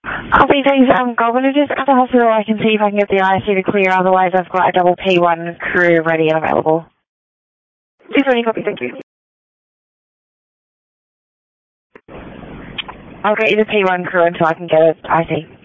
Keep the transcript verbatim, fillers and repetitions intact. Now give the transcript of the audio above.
Copy, thanks. Um, I'm going to just at the hospital. I can see if I can get the I C to clear. Otherwise, I've got a double P one crew ready and available. Please, only copy. Thank you. I'll get you the P one crew until I can get it I C.